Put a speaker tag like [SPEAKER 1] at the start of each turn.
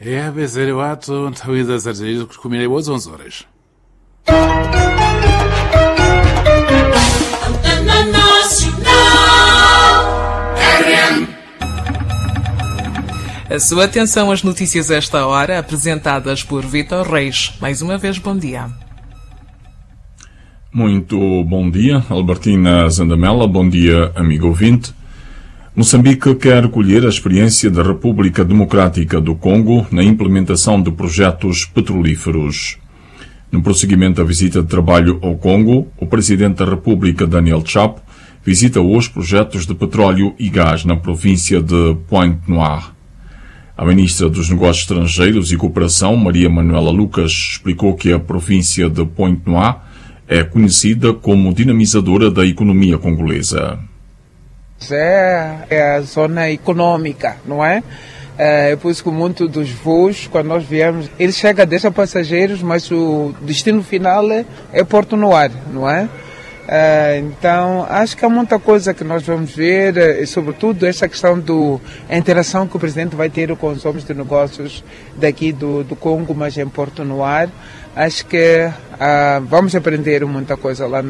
[SPEAKER 1] bezerre watu nthawiza zarjeizo kukhumira ibozo nzoresh.
[SPEAKER 2] A sua atenção às notícias a esta hora, apresentadas por Vítor Reis. Mais uma vez, bom dia.
[SPEAKER 3] Muito bom dia, Albertina Zandamela. Bom dia, amigo ouvinte. Moçambique quer colher a experiência da República Democrática do Congo na implementação de projetos petrolíferos. No prosseguimento da visita de trabalho ao Congo, o Presidente da República, Daniel Chapo, visita hoje projetos de petróleo e gás na província de Pointe-Noire. A Ministra dos Negócios Estrangeiros e Cooperação, Maria Manuela Lucas, explicou que a província de Pointe-Noire é conhecida como dinamizadora da economia congolesa.
[SPEAKER 4] É a zona econômica, não é? É por isso que muito dos voos, quando nós viemos, eles chegam a deixar passageiros, mas o destino final é Porto Noire, não é? Então, acho que há muita coisa que nós vamos ver, e sobretudo essa questão da interação que o Presidente vai ter com os homens de negócios daqui do Congo, mas em Porto Noire. Acho que vamos aprender muita coisa lá.